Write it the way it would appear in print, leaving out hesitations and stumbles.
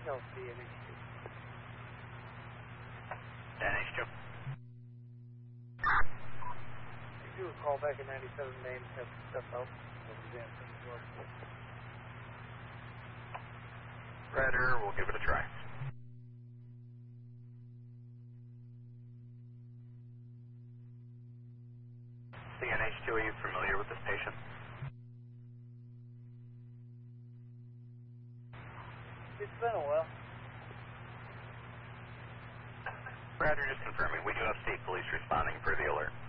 tell CNH2. NH2. If you would call back at 97 names, have stuff out. Redder, we'll give it a try. CNH2, are you familiar with this patient? It's been a while. Roger, just confirming. We do have state police responding per the alert.